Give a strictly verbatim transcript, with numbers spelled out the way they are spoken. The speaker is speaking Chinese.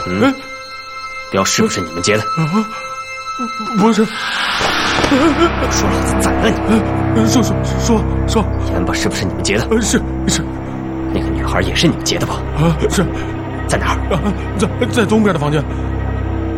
嗯，镖是不是你们劫的？ 啊，不是。 说老子宰了你！说说说说， 烟巴是不是你们劫的？ 是是。 那个女孩也是你们劫的吧？ 啊，是。 在哪儿？ 啊，在在东边的房间。